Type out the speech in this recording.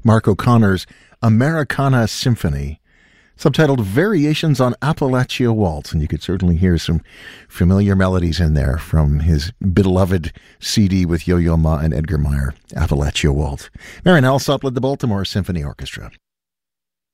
Mark O'Connor's Americana Symphony, subtitled Variations on Appalachia Waltz, and you could certainly hear some familiar melodies in there from his beloved CD with Yo-Yo Ma and Edgar Meyer, Appalachia Waltz. Marian Alsop led the Baltimore Symphony Orchestra.